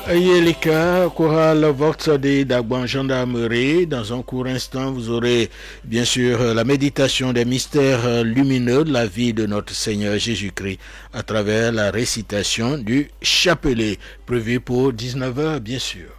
Yelika, chorale Vortsade d'Agban Gendarmerie. Dans un court instant, vous aurez bien sûr la méditation des mystères lumineux de la vie de notre Seigneur Jésus-Christ à travers la récitation du chapelet, prévu pour 19h bien sûr.